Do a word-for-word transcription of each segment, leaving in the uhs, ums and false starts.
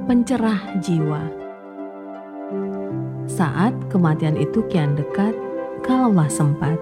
pencerah jiwa. Saat kematian itu kian dekat, kalaulah sempat.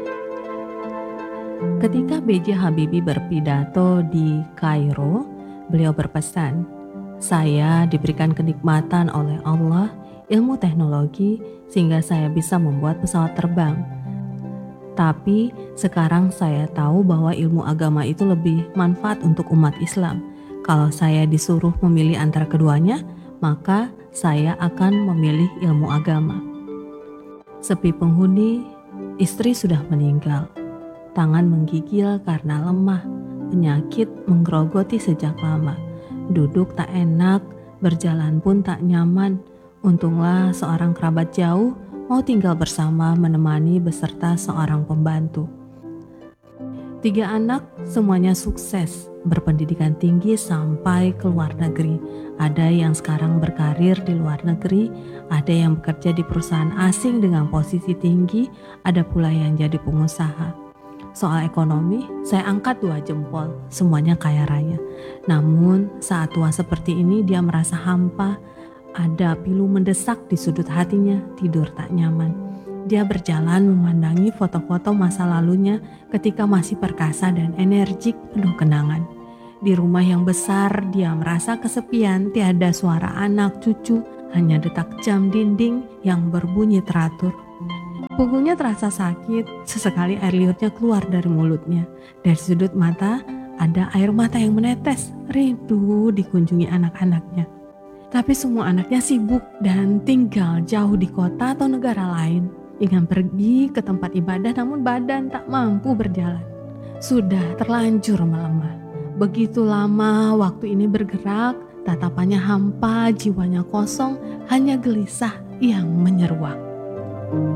Ketika B J Habibie berpidato di Kairo, beliau berpesan, "Saya diberikan kenikmatan oleh Allah, ilmu teknologi, sehingga saya bisa membuat pesawat terbang. Tapi sekarang saya tahu bahwa ilmu agama itu lebih manfaat untuk umat Islam. Kalau saya disuruh memilih antara keduanya, maka saya akan memilih ilmu agama." Sepi penghuni, istri sudah meninggal. Tangan menggigil karena lemah, penyakit menggerogoti sejak lama. Duduk tak enak, berjalan pun tak nyaman. Untunglah seorang kerabat jauh mau tinggal bersama menemani beserta seorang pembantu. Tiga anak semuanya sukses, berpendidikan tinggi sampai ke luar negeri. Ada yang sekarang berkarir di luar negeri, ada yang bekerja di perusahaan asing dengan posisi tinggi, ada pula yang jadi pengusaha. Soal ekonomi, saya angkat dua jempol, semuanya kaya raya. Namun saat tua seperti ini dia merasa hampa, ada pilu mendesak di sudut hatinya, tidur tak nyaman. Dia berjalan memandangi foto-foto masa lalunya ketika masih perkasa dan energik penuh kenangan. Di rumah yang besar dia merasa kesepian, tiada suara anak cucu, hanya detak jam dinding yang berbunyi teratur. Punggungnya terasa sakit, sesekali air liurnya keluar dari mulutnya. Dari sudut mata ada air mata yang menetes, rindu dikunjungi anak-anaknya. Tapi semua anaknya sibuk dan tinggal jauh di kota atau negara lain. Ingin pergi ke tempat ibadah namun badan tak mampu berjalan. Sudah terlanjur melemah. Begitu lama waktu ini bergerak, tatapannya hampa, jiwanya kosong, hanya gelisah yang menyeruak.